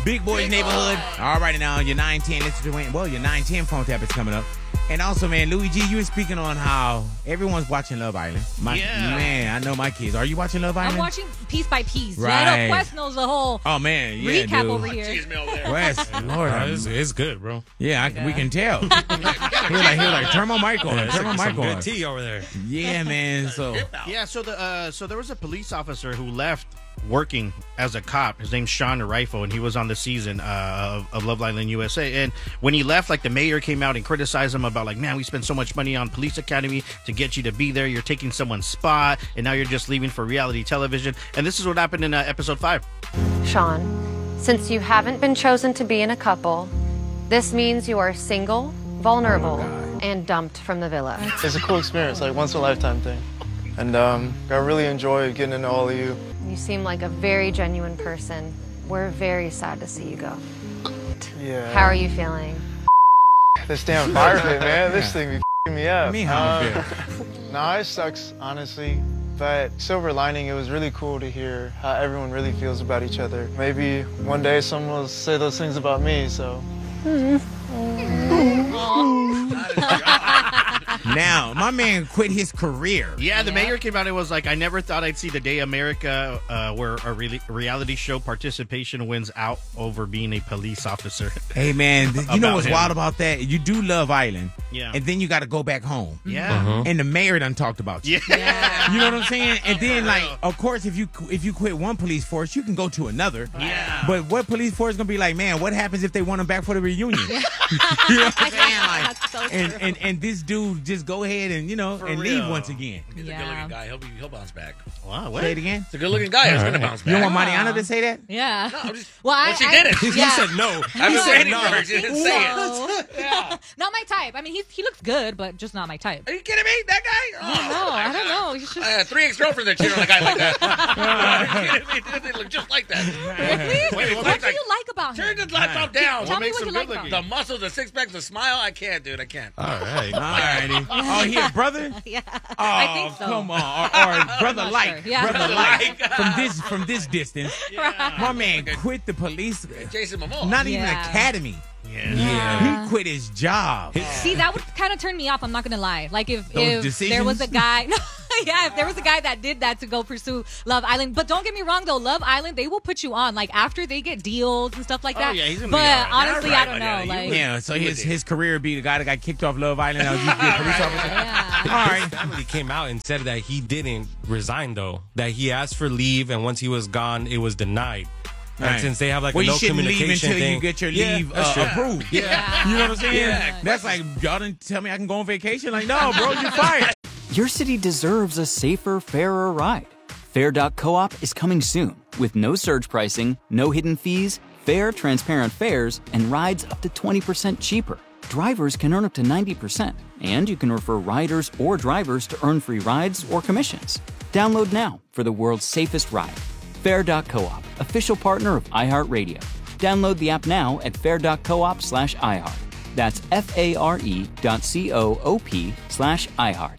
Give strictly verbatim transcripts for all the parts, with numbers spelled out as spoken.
Big Boys Neighborhood. All right, now your nine ten, listen to it. Well, your nine ten phone tap is coming up. And also, man, Louis G, you were speaking on how everyone's watching Love Island. My, yeah. Man, I know my kids. Are you watching Love Island? I'm watching piece by piece. Right. Yeah, I know Quest knows the whole oh, man, yeah, recap dude. over here. West, Lord, uh, it's, it's good, bro. Yeah, I, yeah. we can tell. he was like, he was like, turn my mic on. Yeah, turn my some mic on. good tea over there. Yeah, man. So Yeah, so the uh, so there was a police officer who left working as a cop. His name's Sean Rifo, and he was on the season uh, of, of Love Island U S A. And when he left, like the mayor came out and criticized him about like, man, we spent so much money on Police Academy to get you to be there. You're taking someone's spot, and now you're just leaving for reality television. And this is what happened in uh, episode five. Sean, since you haven't been chosen to be in a couple, this means you are single, vulnerable, and dumped from the villa. It's a cool experience, like once in a lifetime thing. And um, I really enjoyed getting to know all of you. You seem like a very genuine person. We're very sad to see you go. Yeah. How are you feeling? This damn fire pit, man. This thing be f***ing me up. me how you feel. Nah, it sucks, honestly. But silver lining, it was really cool to hear how everyone really feels about each other. Maybe one day someone will say those things about me, so. now, my man quit his career. Yeah, the mayor came out and was like, I never thought I'd see the day America uh, where a re- reality show participation wins out over being a police officer. Hey, man, th- you know what's him. wild about that? You do Love Island. Yeah. And then you got to go back home. Yeah. Uh-huh. And the mayor done talked about you. Yeah. Yeah. You know what I'm saying? And then, like, of course, if you if you quit one police force, you can go to another. Yeah. But what police force is going to be like, man, what happens if they want them back for the reunion? you know what I'm saying? Like, That's so and, true. and, and this dude just go ahead and, you know, For and real. leave once again. He's a Yeah. good-looking guy. He'll, be, he'll bounce back. Wow, what? Say it again. He's a good-looking guy. He's going to bounce back. You don't want Yeah. Mariana to say that? Yeah. No, I'm just- well, I, well, she I, did it. He Yeah. said no. I've been said waiting no. for her. She didn't say it. Whoa. Yeah. Not my type. I mean, he he looks good, but just not my type. Are you kidding me? That guy? Oh, No, I don't know. He's just I had three ex-girlfriends that cheated on a guy like that. Are you kidding me? They look just like that. really. Wait, What do you like about Turn him? the laptop down. Tell me makes what you him like good-looking? about The him. muscles, the six-pack, the smile. I can't, dude. I can't. All right. All righty. Oh, he a brother? Yeah, Oh, I think so. come on. Or, or brother not like. sure. Yeah. Brother Brother like. like. From this from this distance. My man quit the police. Jason Momoa. Not even Yeah. academy. Yeah. Yeah. He quit his job. See, that would kind of turn me off. I'm not gonna lie. Like if, Those if there was a decisions? guy, yeah, if there was a guy that did that to go pursue Love Island. But don't get me wrong though, Love Island, they will put you on like after they get deals and stuff like Oh, that. yeah, he's gonna be but all right. honestly, All I right, don't yeah, know. you Like, would. Yeah, so You his would his career would be the guy that got kicked off Love Island. Now he's a police officer. yeah. All right. His family came out and said that he didn't resign, though. That he asked for leave, and once he was gone, it was denied. And Right. since they have like Well, a you no shouldn't leave communication until thing, you get your Yeah, leave that's uh, true. approved. Yeah. You know what I'm saying? Yeah. That's like, y'all didn't tell me I can go on vacation. Like, no, bro, you're fired. Your city deserves a safer, fairer ride. Fair dot coop is coming soon with no surge pricing, no hidden fees, fair, transparent fares, and rides up to twenty percent cheaper. Drivers can earn up to ninety percent, and you can refer riders or drivers to earn free rides or commissions. Download now for the world's safest ride. Fair dot coop, official partner of iHeartRadio. Download the app now at fair dot coop slash iHeart. That's F-A-R-E dot C-O-O-P slash iHeart.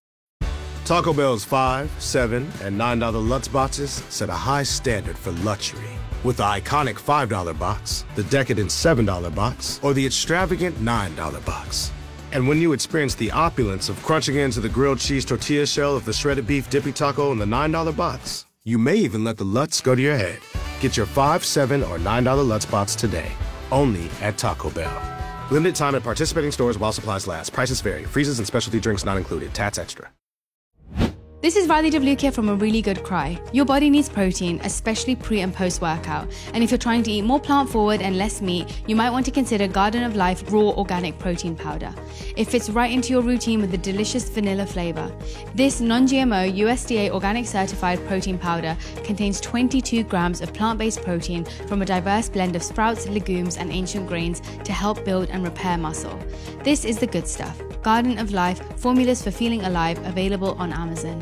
Taco Bell's five, seven, and nine dollar Lutz boxes set a high standard for luxury. With the iconic five dollar box, the decadent seven dollar box, or the extravagant nine dollar box. And when you experience the opulence of crunching into the grilled cheese tortilla shell of the shredded beef dippy taco in the nine dollar box, you may even let the Lutz go to your head. Get your five, seven, or nine dollar Lutz box today, only at Taco Bell. Limited time at participating stores while supplies last. Prices vary. Freezes and specialty drinks not included. Tats extra. This is Radhi W K from A Really Good Cry. Your body needs protein, especially pre and post workout. And if you're trying to eat more plant forward and less meat, you might want to consider Garden of Life Raw Organic Protein Powder. It fits right into your routine with a delicious vanilla flavor. This non-G M O U S D A organic certified protein powder contains twenty-two grams of plant-based protein from a diverse blend of sprouts, legumes, and ancient grains to help build and repair muscle. This is the good stuff. Garden of Life, formulas for feeling alive, available on Amazon.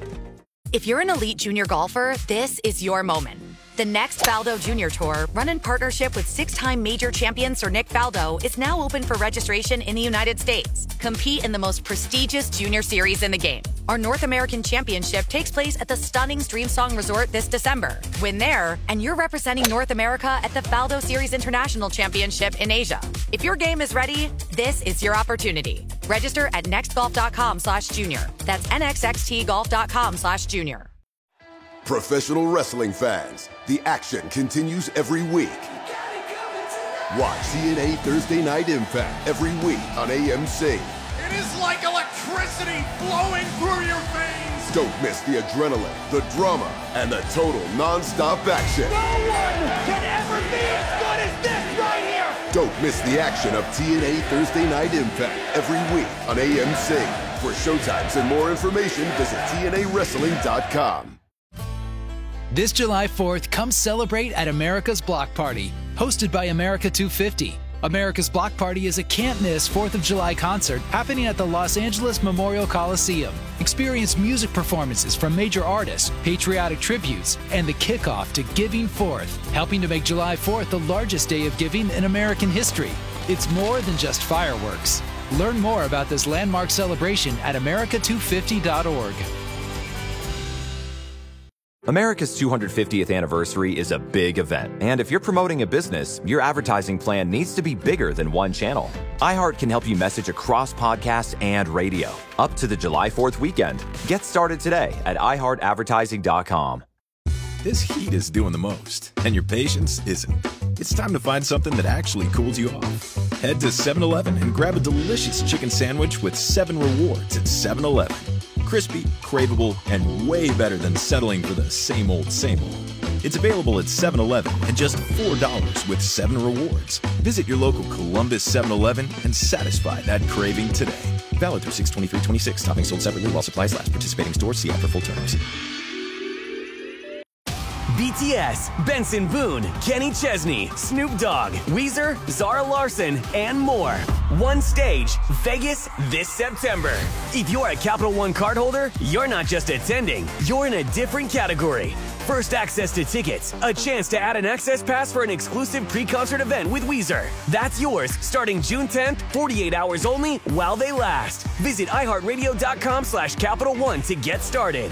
If you're an elite junior golfer, this is your moment. The next Faldo Junior Tour, run in partnership with six-time major champion Sir Nick Faldo, is now open for registration in the United States. Compete in the most prestigious junior series in the game. Our North American Championship takes place at the stunning Streamsong Resort this December. Win there, and you're representing North America at the Faldo Series International Championship in Asia. If your game is ready, this is your opportunity. Register at nextgolf.com slash junior. That's nxxtgolf.com slash junior. Professional wrestling fans, the action continues every week. Watch T N A Thursday Night Impact every week on A M C. It is like electricity flowing through your veins. Don't miss the adrenaline, the drama, and the total non-stop action. No one can ever be as good as this right here. Don't miss the action of T N A Thursday Night Impact every week on A M C. For showtimes and more information, visit T N A wrestling dot com. This July fourth, come celebrate at America's Block Party, hosted by America two fifty. America's Block Party is a can't-miss fourth of July concert happening at the Los Angeles Memorial Coliseum. Experience music performances from major artists, patriotic tributes, and the kickoff to Giving Fourth, helping to make July fourth the largest day of giving in American history. It's more than just fireworks. Learn more about this landmark celebration at america two fifty dot org. America's two hundred fiftieth anniversary is a big event, and if you're promoting a business, your advertising plan needs to be bigger than one channel. iHeart can help you message across podcasts and radio. Up to the July fourth weekend. Get started today at i heart advertising dot com. This heat is doing the most, and your patience isn't. It's time to find something that actually cools you off. Head to seven eleven and grab a delicious chicken sandwich with seven rewards at seven eleven. Crispy, craveable, and way better than settling for the same old, same old. It's available at seven eleven and just four dollars with seven rewards. Visit your local Columbus seven eleven and satisfy that craving today. Valid through six twenty-three twenty-six. Topping sold separately while supplies last. Participating stores see app for full terms. B T S, Benson Boone, Kenny Chesney, Snoop Dogg, Weezer, Zara Larson, and more. One stage, Vegas this September. If you're a Capital One cardholder, you're not just attending, you're in a different category. First access to tickets, a chance to add an access pass for an exclusive pre-concert event with Weezer. That's yours starting June tenth, forty-eight hours only while they last. Visit i heart radio dot com slash Capital One to get started.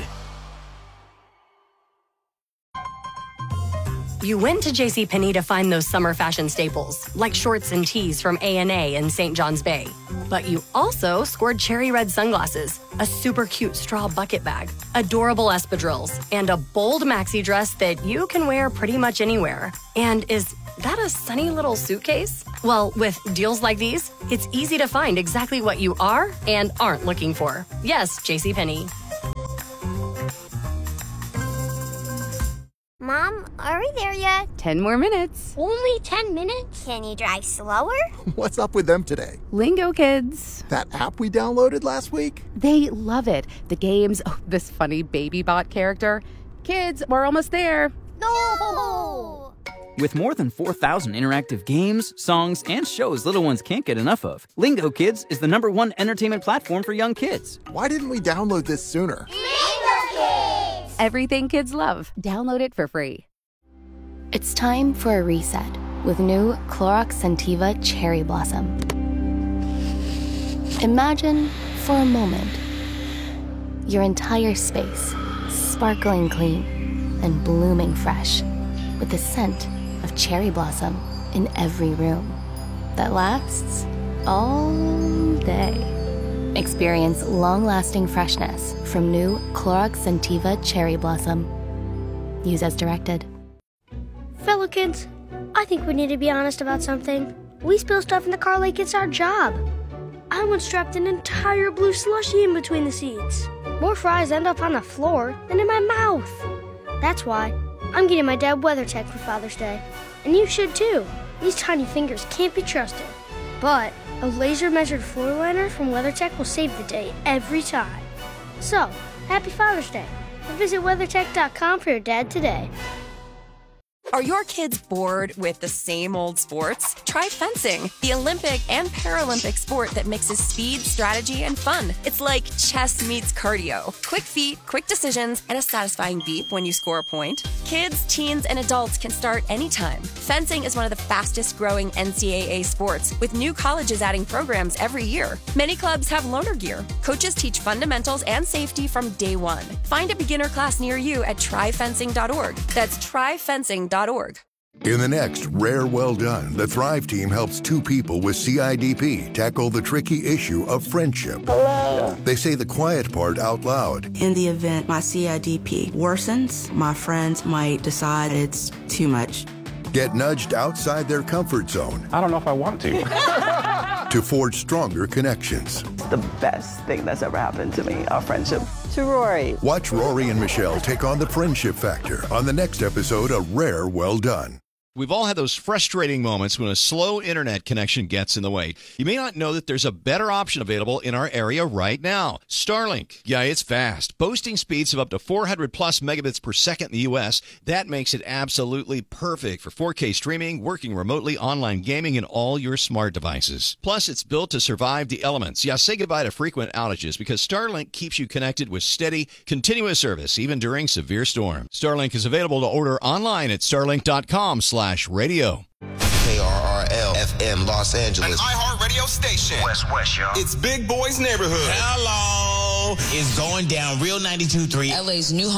You went to JCPenney to find those summer fashion staples, like shorts and tees from A and A in Saint John's Bay. But you also scored cherry red sunglasses, a super cute straw bucket bag, adorable espadrilles, and a bold maxi dress that you can wear pretty much anywhere. And is that a sunny little suitcase? Well, with deals like these, it's easy to find exactly what you are and aren't looking for. Yes, JCPenney. Mom, are we there yet? Ten more minutes. Only ten minutes? Can you drive slower? What's up with them today? Lingo Kids. That app we downloaded last week? They love it. The games, oh, this funny baby bot character. Kids, we're almost there. No! With more than four thousand interactive games, songs, and shows little ones can't get enough of, Lingo Kids is the number one entertainment platform for young kids. Why didn't we download this sooner? Lingo Kids! Everything kids love. Download it for free. It's time for a reset with new Clorox Scentiva Cherry Blossom. Imagine, for a moment, your entire space sparkling clean and blooming fresh with the scent of cherry blossom in every room that lasts all day. Experience long-lasting freshness from new Clorox Scentiva Cherry Blossom. Use as directed. Fellow kids, I think we need to be honest about something. We spill stuff in the car like it's our job. I once dropped an entire blue slushie in between the seats. More fries end up on the floor than in my mouth. That's why I'm getting my dad WeatherTech for Father's Day. And you should too. These tiny fingers can't be trusted. But a laser-measured floor liner from WeatherTech will save the day every time. So, happy Father's Day, and visit weathertech dot com for your dad today. Are your kids bored with the same old sports? Try fencing, the Olympic and Paralympic sport that mixes speed, strategy, and fun. It's like chess meets cardio. Quick feet, quick decisions, and a satisfying beep when you score a point. Kids, teens, and adults can start anytime. Fencing is one of the fastest growing N C double A sports, with new colleges adding programs every year. Many clubs have loaner gear. Coaches teach fundamentals and safety from day one. Find a beginner class near you at try fencing dot org. That's try fencing dot org. In the next Rare Well Done, the Thrive team helps two people with C I D P tackle the tricky issue of friendship. Hello. They say the quiet part out loud. In the event my C I D P worsens, my friends might decide it's too much. Get nudged outside their comfort zone. I don't know if I want to. To forge stronger connections. The best thing that's ever happened to me, our friendship. To Rory. Watch Rory and Michelle take on the friendship factor on the next episode of Rare Well Done. We've all had those frustrating moments when a slow internet connection gets in the way. You may not know that there's a better option available in our area right now. Starlink. Yeah, it's fast. Boasting speeds of up to four hundred plus megabits per second in the U S. That makes it absolutely perfect for four K streaming, working remotely, online gaming, and all your smart devices. Plus, it's built to survive the elements. Yeah, say goodbye to frequent outages because Starlink keeps you connected with steady, continuous service, even during severe storms. Starlink is available to order online at starlink dot com slash radio. K R R L F M Los Angeles. An iHeart radio station. West West, y'all. It's Big Boy's Neighborhood. Hello. It's going down. Real ninety-two point three. L A's new